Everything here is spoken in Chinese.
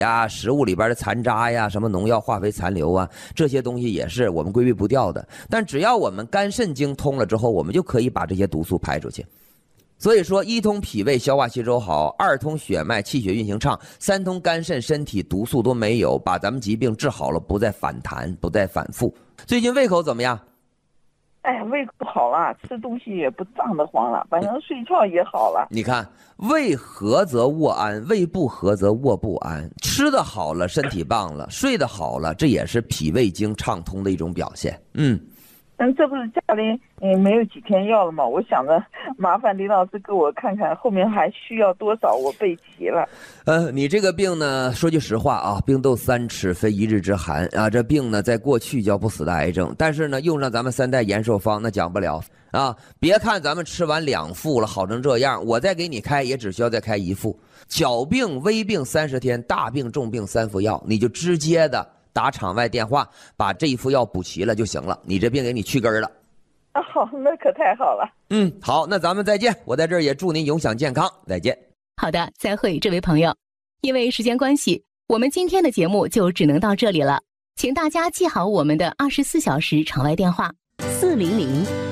呀、食物里边的残渣呀、什么农药化肥残留啊，这些东西也是我们规避不掉的。但只要我们肝肾经通了之后，我们就可以把这些毒素排出去。所以说，一通脾胃消化吸收好，二通血脉气血运行畅，三通肝肾身体毒素都没有，把咱们疾病治好了，不再反弹，不再反复。最近胃口怎么样？ 哎，胃口好了，吃东西也不胀得慌了，晚上睡觉也好了。 你看，胃和则卧安，胃不和则卧不安。吃的好了，身体棒了，睡得好了，这也是脾胃经畅通的一种表现。 但这不是家里没有几天药了吗？我想着麻烦李老师给我看看后面还需要多少，我备齐了。 你这个病呢，说句实话啊，病斗3尺非一日之寒啊。这病呢，在过去叫不死的癌症，但是呢，用上咱们3代延寿方，那讲不了啊。别看咱们吃完2副了，好成这样，我再给你开，也只需要再开1副。小病、微病30天，大病、重病3副药，你就直接的打场外电话，把这1副药补齐了就行了，你这病给你去根了。 好，那可太好了。 好，那咱们再见。我在这儿也祝您永享健康，再见。 好的，再会，这位朋友。因为时间关系，我们今天的节目就只能到这里了，请大家记好我们的24小时场外电话：400